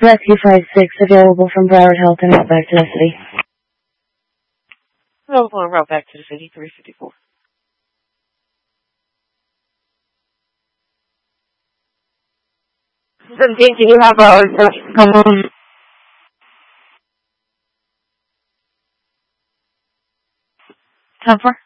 Rescue 5-6 available from Broward Health and route back to the city. Available and route back to the city, 354. 17, can you have come on? 10-4.